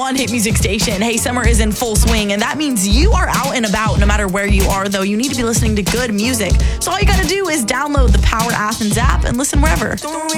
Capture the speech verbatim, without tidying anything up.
one hit music station. Hey, summer is in full swing, and that means you are out and about no matter where you are, though. You need to be listening to good music. So all you got to do is download the Power Athens app and listen wherever.